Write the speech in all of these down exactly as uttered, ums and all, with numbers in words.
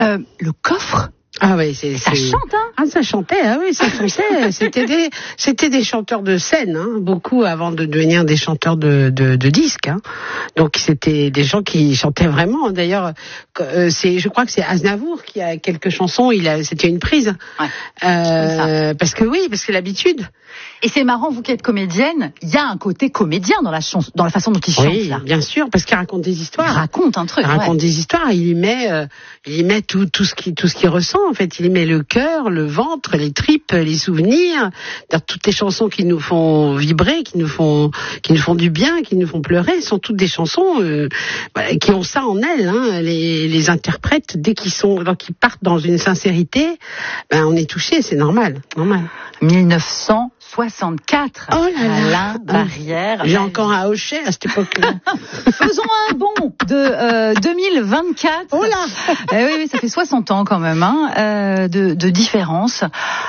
Euh, le coffre. Ah oui, c'est, ça c'est... chante, hein. Ah, ça chantait, ah oui, ça chantait. c'était des, c'était des chanteurs de scène, hein, beaucoup avant de devenir des chanteurs de, de, de disques, hein. Donc c'était des gens qui chantaient vraiment. D'ailleurs, euh, c'est, je crois que c'est Aznavour qui a quelques chansons. Il a, c'était une prise. Ouais, euh, parce que oui, parce que l'habitude. Et c'est marrant, vous qui êtes comédienne, il y a un côté comédien dans la chanson, dans la façon dont il chante. Oui, là. bien sûr, parce qu'il raconte des histoires. Il raconte un truc. Il ouais. raconte des histoires. Il y met, euh, il y met tout, tout ce qui, tout ce qu'il ressent. En fait, il y met le cœur, le ventre, les tripes, les souvenirs. Toutes les chansons qui nous font vibrer, qui nous font, qui nous font du bien, qui nous font pleurer, sont toutes des chansons euh, voilà, qui ont ça en elles. Hein. Les, les interprètes, dès qu'ils sont, dès qu'ils partent dans une sincérité, ben on est touché. C'est normal, normal. mille neuf cent soixante-quatre. Oh là là. Alain Barrière. J'ai encore un hochet à cette époque-là. Faisons un bond de euh, deux mille vingt-quatre. Oh là. Eh oui, oui, ça fait soixante ans quand même, hein, euh, de, de différence.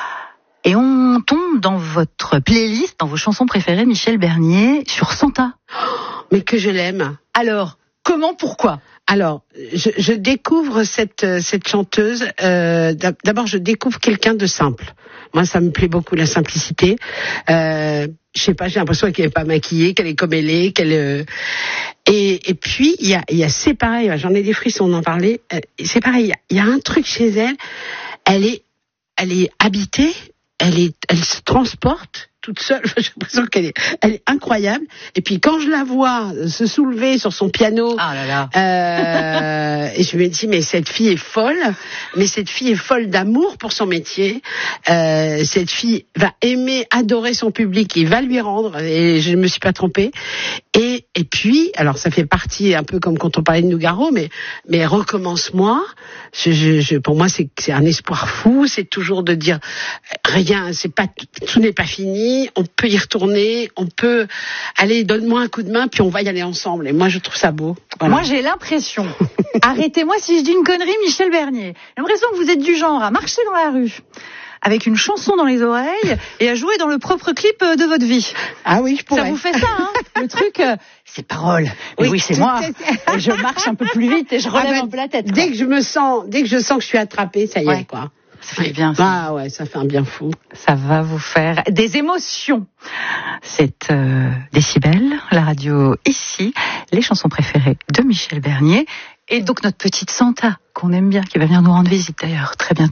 Et on tombe dans votre playlist, dans vos chansons préférées, Michel Bernier, sur Santa. Mais que je l'aime. Alors, comment, pourquoi ? Alors, je, je découvre cette cette chanteuse. Euh, d'abord, je découvre quelqu'un de simple. Moi, ça me plaît beaucoup la simplicité. Euh, je sais pas, j'ai l'impression qu'elle est pas maquillée, qu'elle est comme elle est, qu'elle. Euh... Et et puis il y a il y a c'est pareil. J'en ai des frissons d'en parler. Euh, c'est pareil. Il y a, il y a un truc chez elle. Elle est elle est habitée. Elle est elle se transporte toute seule. J'ai l'impression qu'elle est, elle est incroyable. Et puis quand je la vois se soulever sur son piano, ah là là. Euh, et je me dis mais cette fille est folle. Mais cette fille est folle d'amour pour son métier. Euh, cette fille va aimer, adorer son public et va lui rendre. Et je ne me suis pas trompée. Et et puis alors ça fait partie un peu comme quand on parlait de Nougaro, mais mais recommence-moi. Je, je, je, pour moi c'est c'est un espoir fou. C'est toujours de dire rien. C'est pas tout n'est pas fini. On peut y retourner, on peut aller, donne-moi un coup de main, puis on va y aller ensemble. Et moi, je trouve ça beau. Voilà. Moi, j'ai l'impression, arrêtez-moi si je dis une connerie, Michel Bernier, j'ai l'impression que vous êtes du genre à marcher dans la rue, avec une chanson dans les oreilles, et à jouer dans le propre clip de votre vie. Ah oui, je pourrais. Ça vous fait ça, hein, le truc, euh, c'est parole. Oui, oui, c'est moi. Et je marche un peu plus vite et je relève ah ben, un peu la tête. Quoi. Dès que je me sens, dès que je sens que je suis attrapée, ça y ouais. est, quoi. Ça fait bien. Ça. Ah ouais, ça fait un bien fou. Ça va vous faire des émotions. C'est euh, Décibel, la radio ici, les chansons préférées de Michel Bernier. Et donc notre petite Santa, qu'on aime bien, qui va venir nous rendre visite d'ailleurs très bientôt.